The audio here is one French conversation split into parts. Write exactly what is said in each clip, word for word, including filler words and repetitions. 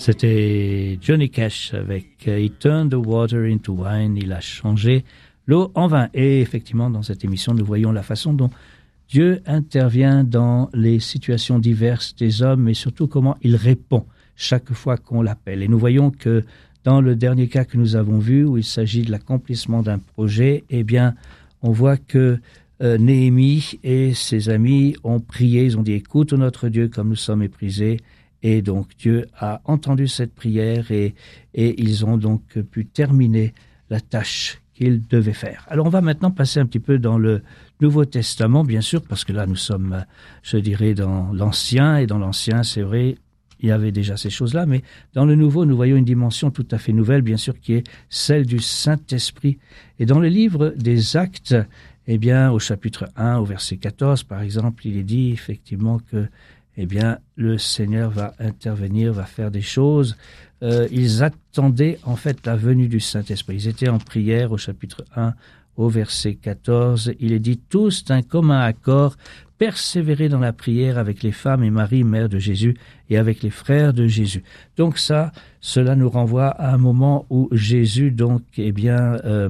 C'était Johnny Cash avec uh, He Turned the Water into Wine. Il a changé l'eau en vin. Et effectivement, dans cette émission, nous voyons la façon dont Dieu intervient dans les situations diverses des hommes et surtout comment il répond chaque fois qu'on l'appelle. Et nous voyons que dans le dernier cas que nous avons vu, où il s'agit de l'accomplissement d'un projet, eh bien, on voit que euh, Néhémie et ses amis ont prié. Ils ont dit « Écoute, notre Dieu, comme nous sommes méprisés ». Et donc Dieu a entendu cette prière et, et ils ont donc pu terminer la tâche qu'ils devaient faire. Alors on va maintenant passer un petit peu dans le Nouveau Testament, bien sûr, parce que là nous sommes, je dirais, dans l'Ancien, et dans l'Ancien, c'est vrai, il y avait déjà ces choses-là, mais dans le Nouveau, nous voyons une dimension tout à fait nouvelle, bien sûr, qui est celle du Saint-Esprit. Et dans le livre des Actes, eh bien, au chapitre un, au verset quatorze, par exemple, il est dit effectivement que eh bien, le Seigneur va intervenir, va faire des choses. Euh, ils attendaient en fait la venue du Saint-Esprit. Ils étaient en prière au chapitre un, au verset quatorze. Il est dit « Tous d'un commun accord, persévérer dans la prière avec les femmes et Marie, mère de Jésus, et avec les frères de Jésus. » Donc ça, cela nous renvoie à un moment où Jésus, donc, eh bien, euh,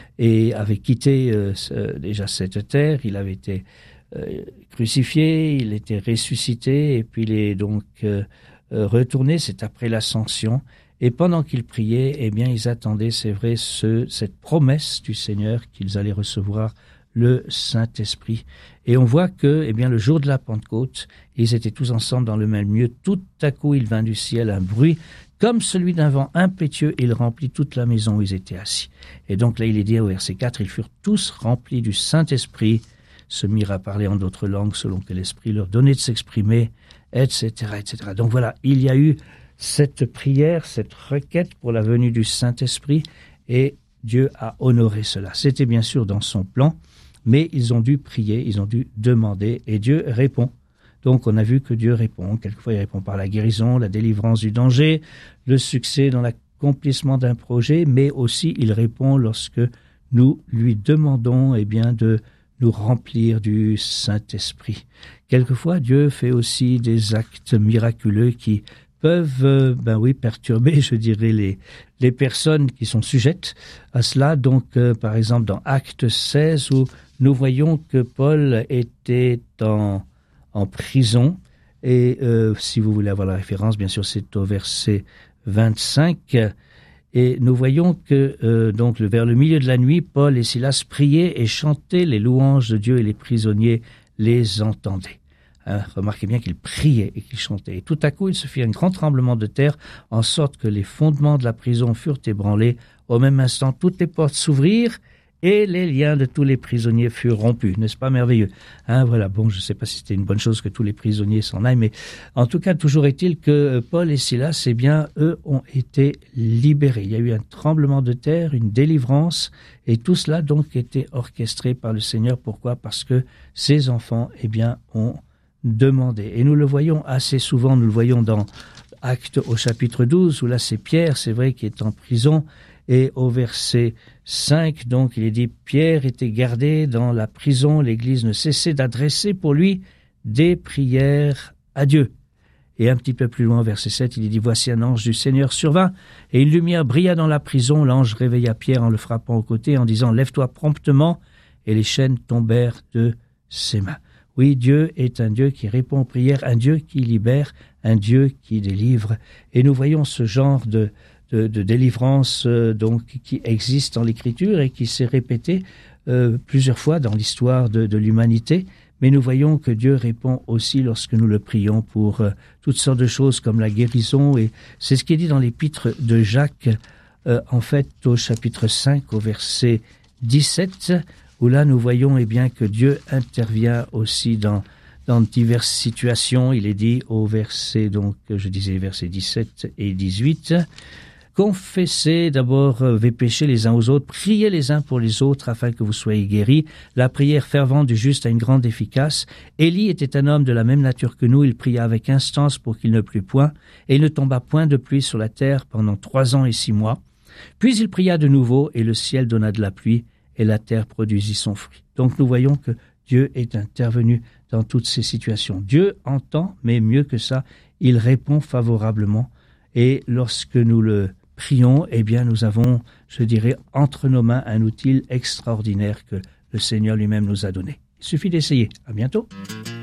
et avait quitté euh, déjà cette terre. Il avait été Euh, crucifié, il était ressuscité et puis il est donc euh, euh, retourné, c'est après l'ascension. Et pendant qu'ils priaient, eh bien ils attendaient, c'est vrai, ce, cette promesse du Seigneur qu'ils allaient recevoir le Saint-Esprit. Et on voit que, eh bien le jour de la Pentecôte, ils étaient tous ensemble dans le même lieu. Tout à coup, il vint du ciel un bruit comme celui d'un vent impétueux, et il remplit toute la maison où ils étaient assis. Et donc là, il est dit au verset quatre, ils furent tous remplis du Saint-Esprit, se mirent à parler en d'autres langues selon que l'Esprit leur donnait de s'exprimer, et cetera, et cetera. Donc voilà, il y a eu cette prière, cette requête pour la venue du Saint-Esprit, et Dieu a honoré cela. C'était bien sûr dans son plan, mais ils ont dû prier, ils ont dû demander, et Dieu répond. Donc on a vu que Dieu répond. Quelquefois il répond par la guérison, la délivrance du danger, le succès dans l'accomplissement d'un projet, mais aussi il répond lorsque nous lui demandons eh bien, de nous remplir du Saint-Esprit. Quelquefois, Dieu fait aussi des actes miraculeux qui peuvent, euh, ben oui, perturber, je dirais, les, les personnes qui sont sujettes à cela. Donc, euh, par exemple, dans Acte seize, où nous voyons que Paul était en, en prison, et euh, si vous voulez avoir la référence, bien sûr, c'est au verset vingt-cinq, et nous voyons que, euh, donc, vers le milieu de la nuit, Paul et Silas priaient et chantaient les louanges de Dieu et les prisonniers les entendaient. Hein, remarquez bien qu'ils priaient et qu'ils chantaient. Et tout à coup, il se fit un grand tremblement de terre, en sorte que les fondements de la prison furent ébranlés. Au même instant, toutes les portes s'ouvrirent et les liens de tous les prisonniers furent rompus. N'est-ce pas merveilleux? Hein, voilà, bon, je ne sais pas si c'était une bonne chose que tous les prisonniers s'en aillent, mais en tout cas, toujours est-il que Paul et Silas, eh bien, eux ont été libérés. Il y a eu un tremblement de terre, une délivrance, et tout cela donc était orchestré par le Seigneur. Pourquoi? Parce que ces enfants, eh bien, ont demandé. Et nous le voyons assez souvent, nous le voyons dans Actes au chapitre douze, où là c'est Pierre, c'est vrai, qui est en prison. Et au verset cinq, donc, il est dit « Pierre était gardé dans la prison, l'Église ne cessait d'adresser pour lui des prières à Dieu. » Et un petit peu plus loin, au verset sept, il est dit « Voici un ange du Seigneur survint, et une lumière brilla dans la prison. L'ange réveilla Pierre en le frappant au côté, en disant « Lève-toi promptement », et les chaînes tombèrent de ses mains. » Oui, Dieu est un Dieu qui répond aux prières, un Dieu qui libère, un Dieu qui délivre. Et nous voyons ce genre de De, de délivrance euh, donc qui existe dans l'Écriture et qui s'est répété euh, plusieurs fois dans l'histoire de, de l'humanité. Mais nous voyons que Dieu répond aussi lorsque nous le prions pour euh, toutes sortes de choses comme la guérison. Et c'est ce qui est dit dans l'épître de Jacques, euh, en fait au chapitre cinq, au verset dix-sept, où là nous voyons eh bien, que Dieu intervient aussi dans dans diverses situations. Il est dit au verset, donc je disais versets dix-sept et dix-huit, confessez d'abord vos péchés les uns aux autres, priez les uns pour les autres afin que vous soyez guéris. La prière fervente du juste a une grande efficace. Élie était un homme de la même nature que nous, il pria avec instance pour qu'il ne plût point, et il ne tomba point de pluie sur la terre pendant trois ans et six mois. Puis il pria de nouveau, et le ciel donna de la pluie, et la terre produisit son fruit. Donc nous voyons que Dieu est intervenu dans toutes ces situations. Dieu entend, mais mieux que ça, il répond favorablement. Et lorsque nous le prions, eh bien, nous avons, je dirais, entre nos mains un outil extraordinaire que le Seigneur lui-même nous a donné. Il suffit d'essayer. À bientôt.